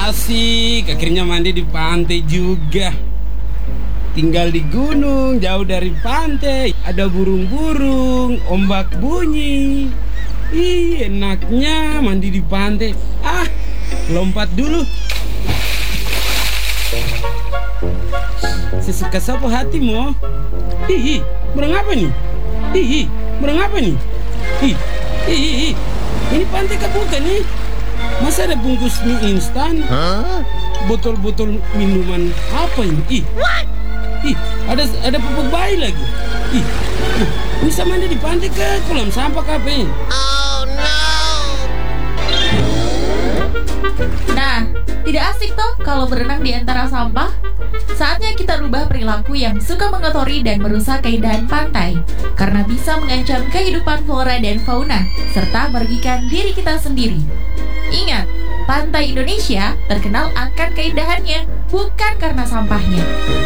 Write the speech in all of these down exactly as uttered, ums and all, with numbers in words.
Asik, akhirnya mandi di pantai juga. Tinggal di gunung, jauh dari pantai. Ada burung-burung, ombak bunyi. Ih, enaknya mandi di pantai. Ah, lompat dulu. Sesuka sapu hatimu. Ih, berang apa nih? Ih, berang apa nih? Ih, ih, ih. Ini pantai kebuka nih. Masa ada bungkus mie instan? Huh? Botol-botol minuman apa ini? Ih, ih, ada ada pupuk bayi lagi. Ih, uh, bisa mandi di pantai ke kolam sampah kape? Oh no. Nah, tidak asik toh kalau berenang di antara sampah? Saatnya kita rubah perilaku yang suka mengotori dan merusak keindahan pantai, karena bisa mengancam kehidupan flora dan fauna, serta merugikan diri kita sendiri. Ingat, pantai Indonesia terkenal akan keindahannya, bukan karena sampahnya.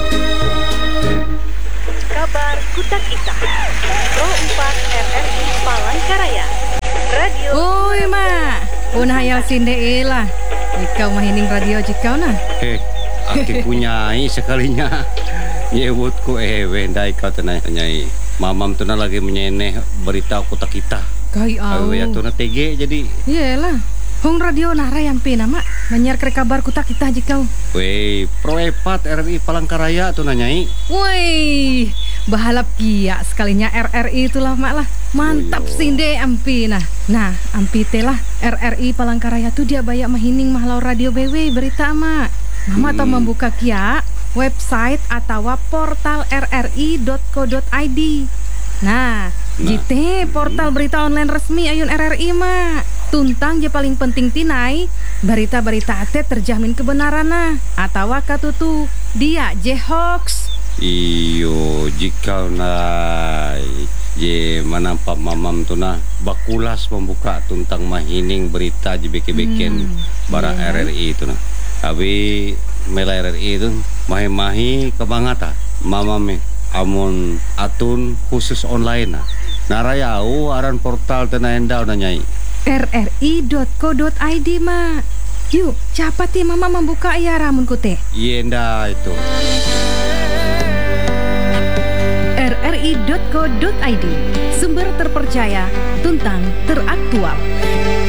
Kabar Kuta Kita Pro empat R R I Palangkaraya Radio. Oi mak, punah hayal sinde ilah. Ikau mahining radio jikau nah. Eh, aku punyai sekalinya. Nyebutku eh wendai kau tenai nyai. Mamam tuna lagi menyeneh berita Kuta Kita. Kai au. Awe ya tuna T G jadi. Iyalah. Hong radio nara yang pina mak banyak ke kabar Kuta Kita jikau. Wei, Pro empat R R I Palangkaraya tuh nanyai. Woi, bahalap kia sekalinya R R I itulah mak lah. Mantap oh, sinde ampi nah. Nah, ampi telah R R I Palangkaraya tuh dia banyak mahining mahlau radio B W berita mak. Mama hmm. atau membuka kia website atau portal r r i dot co dot i d. Nah, nah. Jite portal berita online resmi ayun R R I mak. Tuntang je paling penting tinai berita-berita ate terjamin kebenaran nah atau katutu dia je hoax. Iyo jika nai je manampak mamam tu nah bakulas membuka tuntang mahining berita je beke-beken hmm, bara yeah. R R I itu nah. Tapi mela R R I itu mahi-mahi kebangata mamame amun atun khusus online nah. Narayau aran portal tena endau nanyai. r r i dot co dot i d mak. Yuk, cepat ya mama membuka ya ramun kute. Yenda itu. r r i dot co dot i d, sumber terpercaya, tuntang teraktual.